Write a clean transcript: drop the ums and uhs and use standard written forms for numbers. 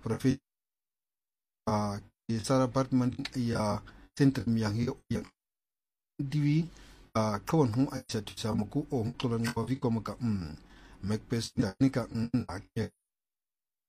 profe sara apartment ya center yang yang divi kawan hu acha tu sama ku o tolong wa vi ko maka mekpes ni ka